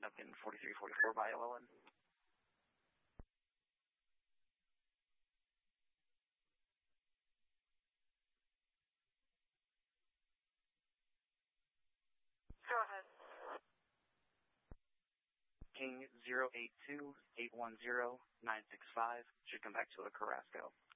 Falcon 4344 by LLN. Go ahead. King 082-810-965 should come back to a Carrasco.